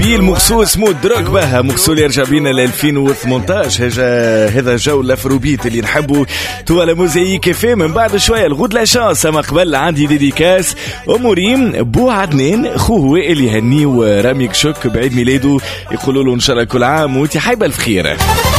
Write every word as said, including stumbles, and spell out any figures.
جيل مغسول اسمه دروغبا، مغسول يرجع بينا ل ألفين وثمانطاش. هذا هذا جو الافروبيت اللي نحبوا توا موزايك في من بعد شويه الغود لا شانس. اما قبل عندي ديديكاس اموريم بو عدنان خوه وائل يهني ورامي كشك بعيد ميلاده، يقولوا له ان شاء الله كل عام وانت حيبه الخير.